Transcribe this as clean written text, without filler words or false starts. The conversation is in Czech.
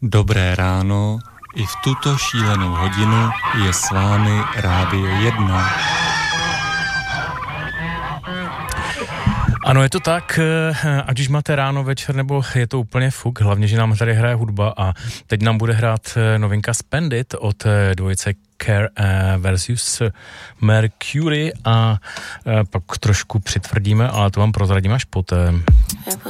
Dobré ráno, i v tuto šílenou hodinu je s vámi Rádio 1. Ano, je to tak, ať už máte ráno, večer, nebo je to úplně fuk, hlavně, že nám tady hraje hudba a teď nám bude hrát novinka Spend It od dvojice Care versus Mercury a pak trošku přitvrdíme, ale to vám prozradím až poté.